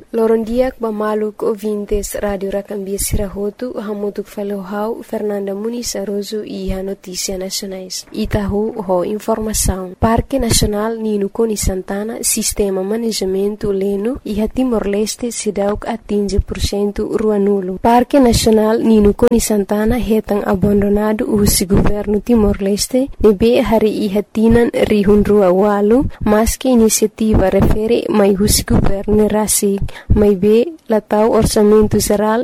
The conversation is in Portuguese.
Lorondiak bamaluk ouvintes Radio Racambia Sirahotu, hamutuk falohau Fernanda Muniz Aroso e a notícia nacionais. Itahu ho informação. Parque Nacional Nino Coni Santana, Sistema Manejamento Leno e a Timor-Leste Sidauk atinge % Ruanulo. Parque Nacional Nino Coni Santana retang abandonado o governo Timor-Leste, nebe hari e hatinan rihun rua walu, mas que iniciativa refere mai o governo Rasig, mai be latau orçamento geral